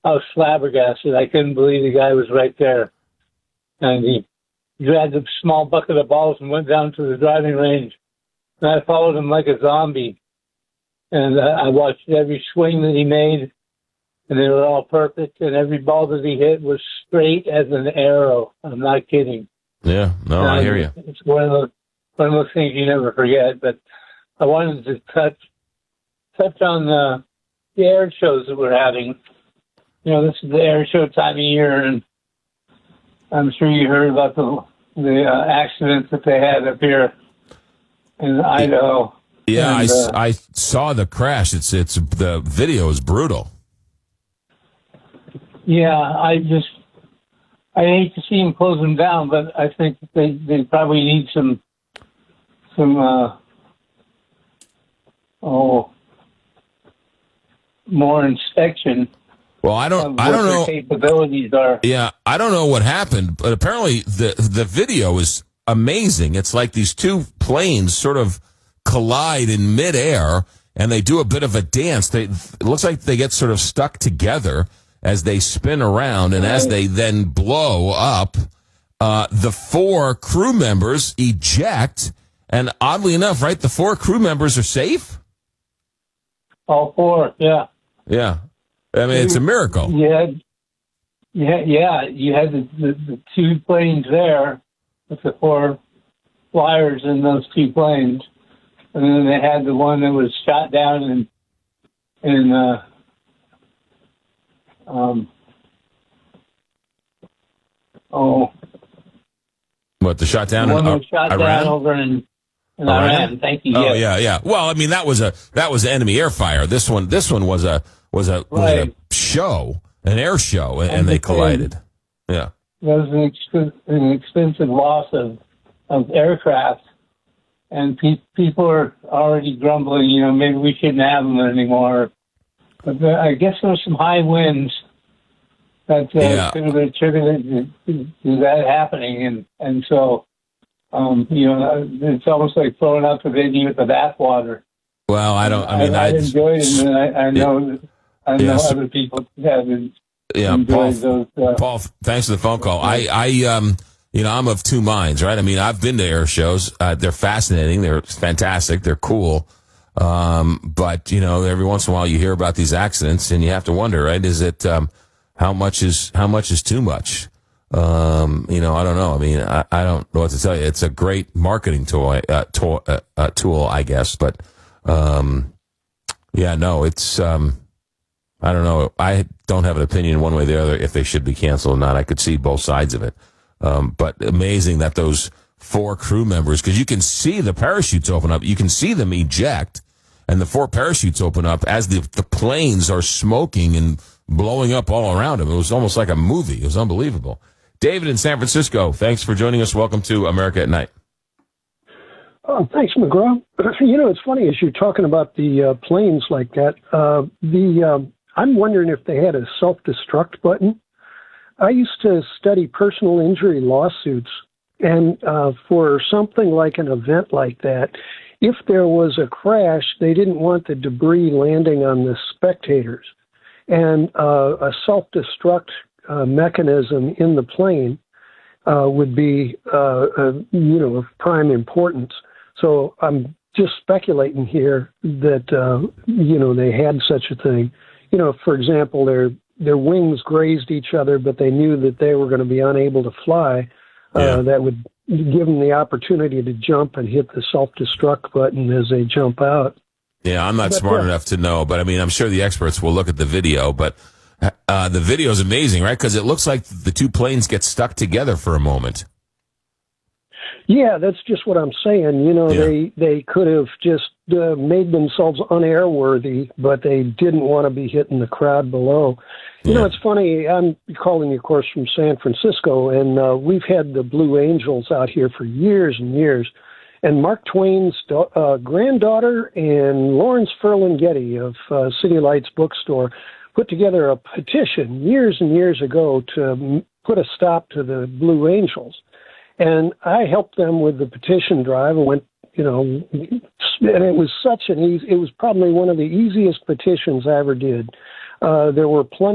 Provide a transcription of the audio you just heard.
I was flabbergasted. I couldn't believe the guy was right there. And he grabbed a small bucket of balls and went down to the driving range. And I followed him like a zombie. And I watched every swing that he made, and they were all perfect. And every ball that he hit was straight as an arrow. I'm not kidding. Yeah, no, I hear you. It's one of those things you never forget. But I wanted to touch on the air shows that we're having. You know, this is the air show time of year, and I'm sure you heard about the accidents that they had up here in Idaho. Yeah, and, I saw the crash. It's the video is brutal. Yeah, I hate to see them close them down, but I think they probably need some more inspection. Well, I don't know. Their capabilities are. Yeah, I don't know what happened, but apparently the video is amazing. It's like these two planes sort of collide in midair, and they do a bit of a dance. It looks like they get sort of stuck together as they spin around, and as they then blow up, the four crew members eject, and oddly enough, right, the four crew members are safe? All four, yeah. Yeah. I mean, it's a miracle. Yeah. You had the two planes there with the four flyers in those two planes. And then they had the one that was shot down What, the shot down in Iran? Down over in Iran. Thank you. Oh, yeah. Well, I mean, that was enemy air fire. This one was a show, an air show, and they collided. Yeah. There was an expensive loss of aircraft, and people are already grumbling, you know, maybe we shouldn't have them anymore. But I guess there were some high winds that could have attributed to that happening, and so, you know, it's almost like throwing out the baby with the bathwater. Well, I enjoyed it, and I know other people have enjoyed those. Paul, thanks for the phone call. You know, I'm of two minds, right? I mean, I've been to air shows. They're fascinating. They're fantastic. They're cool. But, you know, every once in a while you hear about these accidents and you have to wonder, right? Is it, how much is too much? You know, I don't know. I mean, I don't know what to tell you. It's a great marketing tool, I guess. But, yeah, no, it's, I don't know. I don't have an opinion one way or the other if they should be canceled or not. I could see both sides of it. But amazing that those four crew members, because you can see the parachutes open up, you can see them eject, and the four parachutes open up as the planes are smoking and blowing up all around them. It was almost like a movie. It was unbelievable. David in San Francisco, thanks for joining us. Welcome to America at Night. Thanks, McGraw. You know, it's funny, as you're talking about the planes like that, I'm wondering if they had a self-destruct button. I used to study personal injury lawsuits, and for something like an event like that, if there was a crash, they didn't want the debris landing on the spectators. And a self-destruct mechanism in the plane would be, you know, of prime importance. So I'm just speculating here that, you know, they had such a thing. You know, for example, their wings grazed each other, but they knew that they were going to be unable to fly. That would give them the opportunity to jump and hit the self-destruct button as they jump out. Yeah, I'm not smart enough to know, but I mean, I'm sure the experts will look at the video, but the video is amazing, right? Because it looks like the two planes get stuck together for a moment. Yeah, that's just what I'm saying. You know, they could have just made themselves unairworthy, but they didn't want to be hitting the crowd below. You know, it's funny. I'm calling, of course, from San Francisco, and we've had the Blue Angels out here for years and years. And Mark Twain's granddaughter and Lawrence Ferlinghetti of City Lights Bookstore put together a petition years and years ago to put a stop to the Blue Angels. And I helped them with the petition drive and went, you know, and it was it was probably one of the easiest petitions I ever did. There were plenty